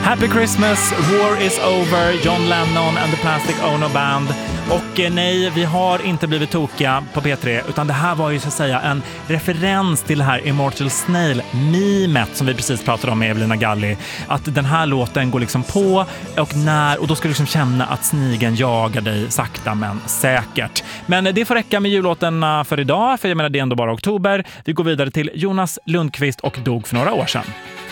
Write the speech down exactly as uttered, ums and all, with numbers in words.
Happy Christmas, War is over, John Lennon and the Plastic Ono Band. Och eh, nej, vi har inte blivit tokiga på P tre, utan det här var ju så att säga en referens till det här Immortal Snail-mimet som vi precis pratade om med Evelina Galli. Att den här låten går liksom på och när, och då ska du liksom känna att snigen jagar dig sakta men säkert. Men det får räcka med jullåtarna för idag, för jag menar det är ändå bara oktober. Vi går vidare till Jonas Lundqvist och Dog för några år sedan.